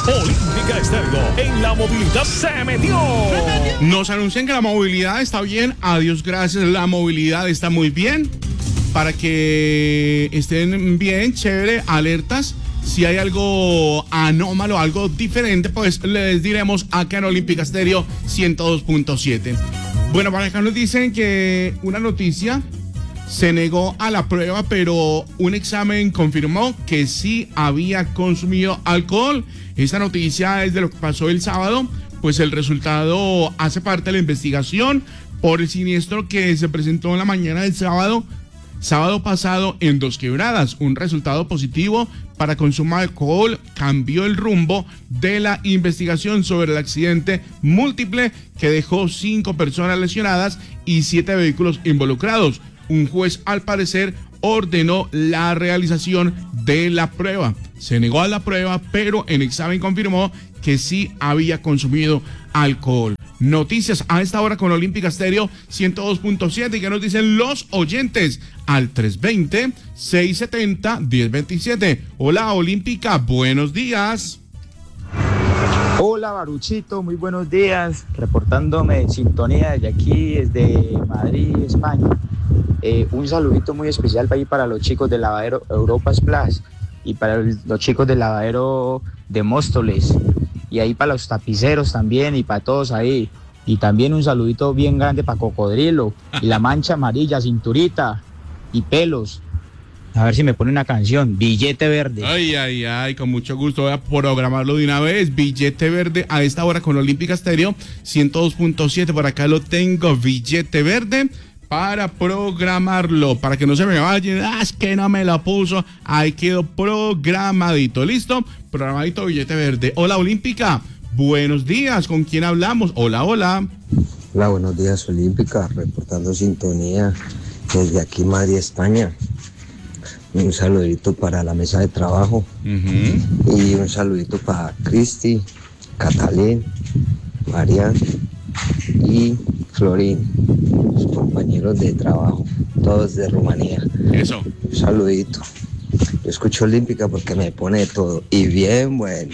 Olímpica Estéreo en la movilidad se metió. Nos anuncian que la movilidad está bien. Adiós, gracias. La movilidad está muy bien. Para que estén bien, chévere, alertas. Si hay algo anómalo, algo diferente, pues les diremos acá en Olímpica Estéreo 102.7. Bueno, para acá nos dicen que una noticia: se negó a la prueba, pero un examen confirmó que sí había consumido alcohol. Esta noticia es de lo que pasó el sábado, pues el resultado hace parte de la investigación por el siniestro que se presentó en la mañana del sábado pasado en Dos Quebradas. Un resultado positivo para consumo de alcohol cambió el rumbo de la investigación sobre el accidente múltiple que dejó 5 personas lesionadas y 7 vehículos involucrados. Un juez, al parecer, ordenó la realización de la prueba. Se negó a la prueba, pero en examen confirmó que sí había consumido alcohol. Noticias a esta hora con Olímpica Estéreo 102.7. ¿Y qué nos dicen los oyentes? Al 320-670-1027. Hola, Olímpica, buenos días. Hola, Baruchito, muy buenos días. Reportándome en sintonía desde aquí, desde Madrid, España. Un saludito muy especial para los chicos del lavadero Europa Splash y para los chicos del lavadero de Móstoles, y ahí para los tapiceros también y para todos ahí. Y también un saludito bien grande para Cocodrilo y la mancha amarilla, cinturita y pelos. A ver si me pone una canción, Billete Verde. Ay, con mucho gusto. Voy a programarlo de una vez. Billete Verde a esta hora con Olímpica Estéreo 102.7. Por acá lo tengo, Billete Verde, para programarlo, para que no se me vaya. Es que no me lo puso. Ahí quedó programadito. ¿Listo? Programadito, Billete Verde. Hola, Olímpica. Buenos días. ¿Con quién hablamos? Hola. Hola, buenos días, Olímpica. Reportando sintonía desde aquí, Madrid, España. Un saludito para la mesa de trabajo. Y un saludito para Cristi, Catalín, Marian y Florín, sus compañeros de trabajo, todos de Rumanía. Eso. Un saludito. Yo escucho Olímpica porque me pone de todo. Y bien bueno.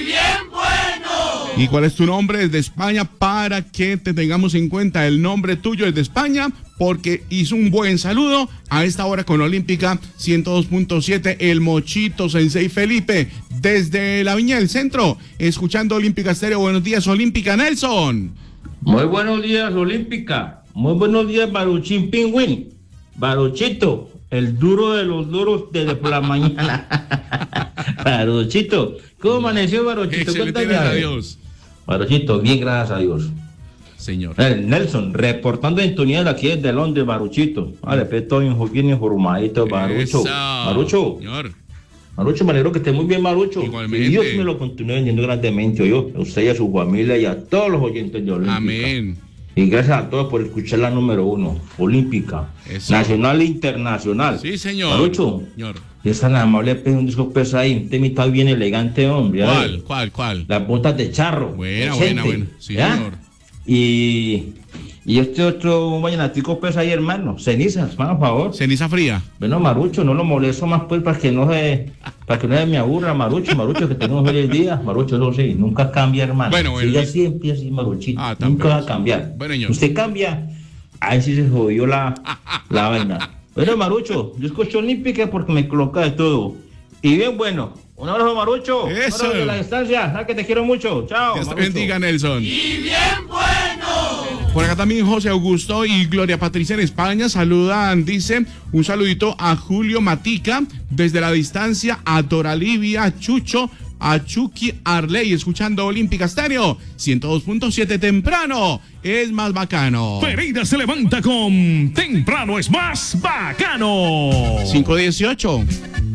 ¿Y cuál es tu nombre desde España? Para que te tengamos en cuenta el nombre tuyo desde España, porque hizo un buen saludo a esta hora con Olímpica 102.7, el Mochito Sensei Felipe, desde la Viña del Centro, escuchando Olímpica Estéreo. Buenos días, Olímpica. Nelson. Muy buenos días, Olímpica. Muy buenos días, Baruchín Pingüín. Baruchito, el duro de los duros desde por la mañana. Baruchito, ¿cómo amaneció, Baruchito? Excelente, gracias a Dios. Baruchito, bien, gracias a Dios. Señor. Nelson, reportando en Tuniel aquí desde Londres, Baruchito. Vale, pero estoy bien informadito, Barucho. Barucho. Señor. Marucho, me alegro que esté muy bien, Marucho. Igualmente. Que Dios me lo continúe vendiendo grandemente, yo, a usted y a su familia y a todos los oyentes de Olímpica. Amén. Y gracias a todos por escuchar la número 1, Olímpica. Eso. Nacional e internacional. Sí, señor. Marucho. Señor. Y es tan amable, pues, un disco pues ahí, un temita bien elegante, hombre. ¿Cuál? Las botas de charro. Buena. Sí, ¿ya? señor. Y este otro vallenatico pues ahí, hermano, cenizas, por favor. Ceniza fría. Bueno, Marucho, no lo molesto más pues para que no se me aburra, Marucho, que tenga un feliz día. Marucho, eso sí, nunca cambia, hermano. Bueno, siga siempre así, Maruchito. Nunca va a cambiar. Bueno, señor. Usted cambia, ahí sí se jodió la vaina. Bueno, Marucho, yo escucho Olímpica porque me coloca de todo. Y bien bueno. Un abrazo, Marucho. Eso. Un abrazo de la distancia. Sabes que te quiero mucho. Chao. Dios te Marucho. bendiga, Nelson. Y bien bueno. Por acá también José Augusto y Gloria Patricia en España saludan, dice, un saludito a Julio Matica desde la distancia, a Doralivia, Chucho, a Chucky Arley, escuchando Olímpica Estéreo 102.7. Temprano es más bacano. Pereira se levanta con Temprano es más bacano. 5:18.